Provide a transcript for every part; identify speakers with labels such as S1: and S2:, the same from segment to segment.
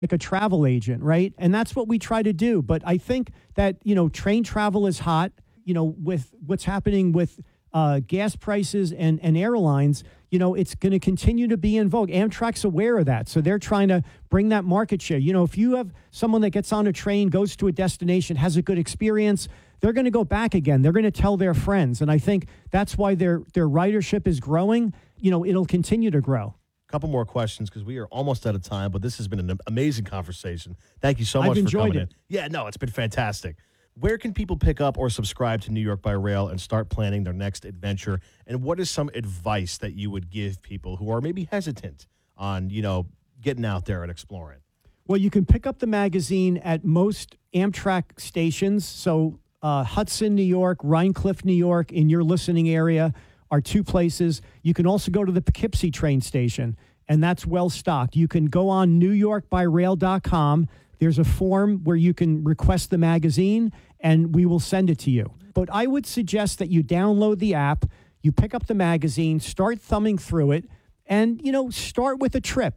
S1: like a travel agent, right? And that's what we try to do. But I think that, train travel is hot, with what's happening with gas prices and airlines, it's going to continue to be in vogue. Amtrak's aware of that. So they're trying to bring that market share. If you have someone that gets on a train, goes to a destination, has a good experience, they're going to go back again. They're going to tell their friends. And I think that's why their ridership is growing. It'll continue to grow.
S2: Couple more questions because we are almost out of time, but this has been an amazing conversation. Thank you so much
S1: for
S2: coming
S1: it.
S2: in. Yeah, no, it's been fantastic. Where can people pick up or subscribe to New York by Rail and start planning their next adventure? And what is some advice that you would give people who are maybe hesitant on, getting out there and exploring?
S1: Well, you can pick up the magazine at most Amtrak stations. So Hudson, New York, Rhine Cliff, New York, in your listening area are two places. You can also go to the Poughkeepsie train station, and that's well stocked. You can go on newyorkbyrail.com. There's a form where you can request the magazine, and we will send it to you. But I would suggest that you download the app, you pick up the magazine, start thumbing through it, and, start with a trip.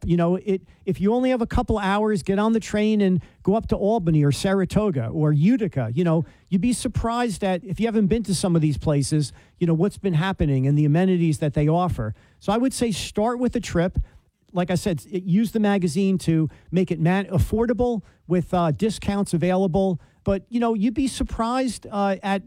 S1: If you only have a couple hours, get on the train and go up to Albany or Saratoga or Utica. You'd be surprised at, if you haven't been to some of these places, what's been happening and the amenities that they offer. So I would say start with a trip. Like I said, use the magazine to make it affordable with discounts available. But, you'd be surprised at,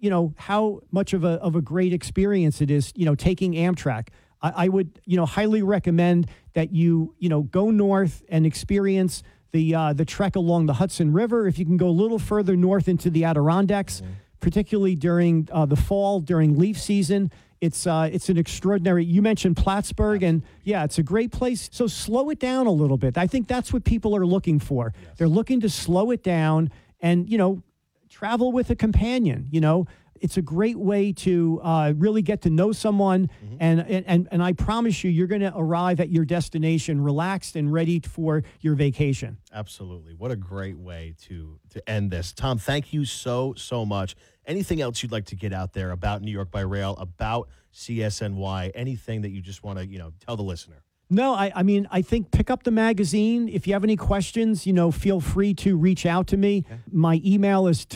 S1: how much of a great experience it is, taking Amtrak. I would, highly recommend that you, go north and experience the trek along the Hudson River. If you can go a little further north into the Adirondacks, particularly during the fall, during leaf season, it's an extraordinary. You mentioned Plattsburgh, and it's a great place. So slow it down a little bit. I think that's what people are looking for. Yes. They're looking to slow it down and, travel with a companion. It's a great way to really get to know someone. Mm-hmm. And I promise you're going to arrive at your destination relaxed and ready for your vacation.
S2: Absolutely. What a great way to end this. Tom, thank you so much. Anything else you'd like to get out there about New York by Rail, about CSNY, anything that you just want to, tell the listener?
S1: No, I think pick up the magazine. If you have any questions, feel free to reach out to me. Okay. My email is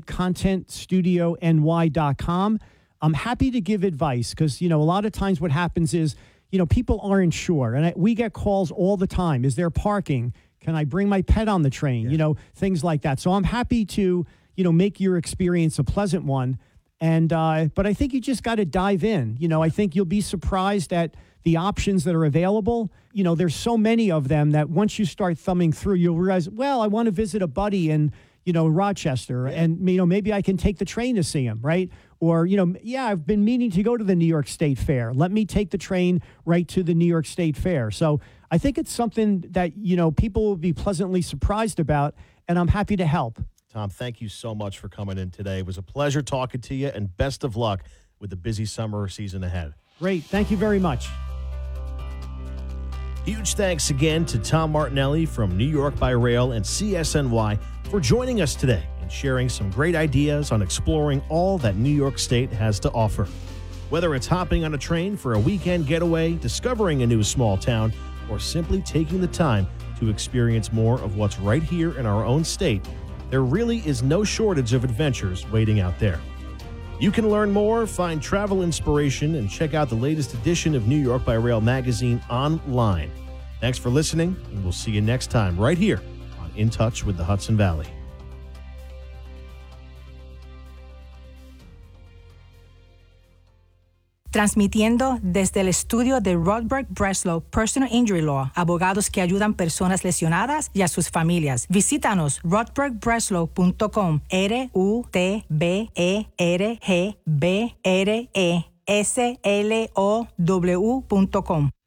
S1: tom@contentstudiony.com. I'm happy to give advice because, a lot of times what happens is, people aren't sure. And we get calls all the time. Is there parking? Can I bring my pet on the train?
S2: Yeah.
S1: Things like that. So I'm happy to, make your experience a pleasant one. And but I think you just got to dive in. I think you'll be surprised at the options that are available. There's so many of them that once you start thumbing through, you'll realize, well, I want to visit a buddy in, Rochester, and, maybe I can take the train to see him, right? Or, I've been meaning to go to the New York State Fair. Let me take the train right to the New York State Fair. So I think it's something that, people will be pleasantly surprised about, and I'm happy to help.
S2: Tom, thank you so much for coming in today. It was a pleasure talking to you, and best of luck with the busy summer season ahead.
S1: Great. Thank you very much.
S2: Huge thanks again to Tom Martinelli from New York by Rail and CSNY for joining us today and sharing some great ideas on exploring all that New York State has to offer. Whether it's hopping on a train for a weekend getaway, discovering a new small town, or simply taking the time to experience more of what's right here in our own state, there really is no shortage of adventures waiting out there. You can learn more, find travel inspiration, and check out the latest edition of New York by Rail magazine online. Thanks for listening, and we'll see you next time right here on In Touch with the Hudson Valley.
S3: Transmitiendo desde el estudio de Rodberg Breslow Personal Injury Law, abogados que ayudan personas lesionadas y a sus familias. Visítanos rodbergbreslow.com, RUTBERGBRESLOW.com.